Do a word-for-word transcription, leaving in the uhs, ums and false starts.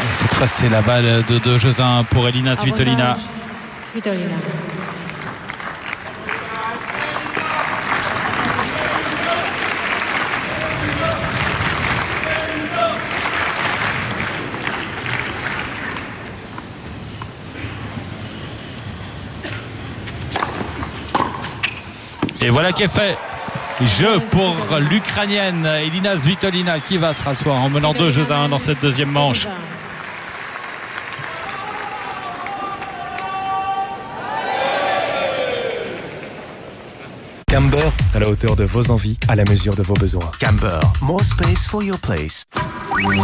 Cette fois, c'est la balle de deux jeux à un pour Elina Svitolina. Svitolina. Et voilà qui est fait. Jeu pour l'Ukrainienne Elina Svitolina qui va se rasseoir en menant deux jeux à un dans cette deuxième manche. Camber, à la hauteur de vos envies, à la mesure de vos besoins. Camber, more space for your place.